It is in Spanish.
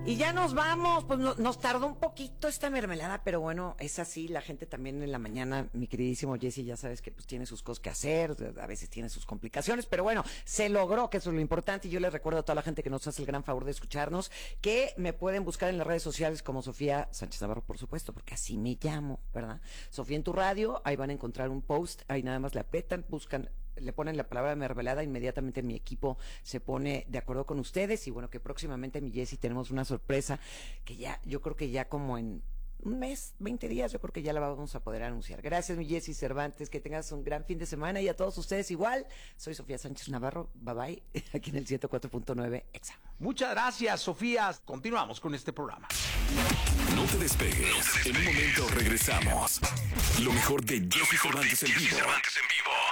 Y ya nos vamos, pues nos tardó un poquito esta mermelada, pero bueno, es así, la gente también en la mañana, mi queridísimo Jesse, ya sabes que pues tiene sus cosas que hacer, a veces tiene sus complicaciones, pero bueno, se logró, que eso es lo importante, y yo les recuerdo a toda la gente que nos hace el gran favor de escucharnos, que me pueden buscar en las redes sociales como Sofía Sánchez Navarro, por supuesto, porque así me llamo, ¿verdad? Sofía en tu radio, ahí van a encontrar un post, ahí nada más le apretan, buscan, le ponen la palabra mermelada, inmediatamente mi equipo se pone de acuerdo con ustedes, y bueno, que próximamente mi Jessy tenemos una sorpresa que ya, yo creo que ya como en un mes, 20 días, yo creo que ya la vamos a poder anunciar. Gracias, mi Jessy Cervantes, que tengas un gran fin de semana, y a todos ustedes igual. Soy Sofía Sánchez Navarro, bye bye, aquí en el 104.9 Exa. Muchas gracias, Sofía. Continuamos con este programa. No te despegues. En un momento regresamos. Lo mejor de Jessy Cervantes en vivo.